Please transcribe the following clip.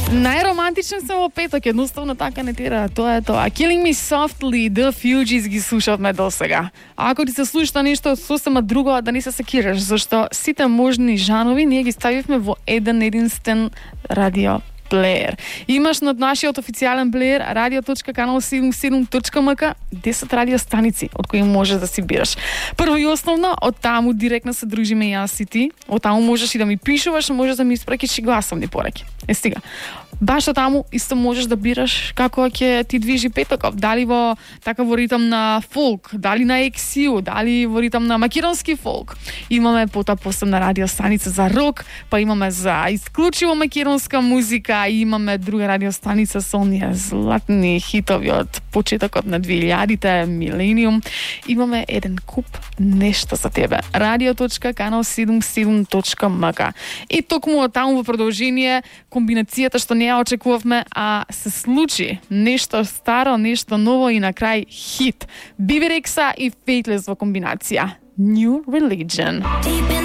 Najromantičen sem v petek, jednostavno така не тера, то е тоа. Killing Me Softly, The Fugees ги слушавме до сега. А ако ти се слушна нешто сосема друго, да не се секираш, зашто сите можни жанови ние ги ставивме во еден единствен радио плеер. Имаш над нашиот официјален плеер radio.kanal77.mk 10 радиостаници од кои можеш да си бираш. Прво и основно, од таму директно се дружиме јас и ти. Од таму можеш и да ми пишуваш, можеш да ми испракиш и гласовни пораки. Стига. Баш од таму исто можеш да бираш како ќе ти движи петоков. Дали во ритам на фолк, дали на ексиу, дали во ритам на македонски фолк. Имаме пота посебна радиостаница за рок, па имаме за исклучиво македонска музика, и имаме друга радиостаница со оние златни хитови од почетокот на 2000-те, милениум. Имаме еден куп нешто за тебе. radio.kanal77.mk. И токму од таму во продолжение комбинацијата што не ја очекувавме, а се случи нешто старо, нешто ново и на крај хит. Биби Рекса и Faithless во комбинација. New Religion.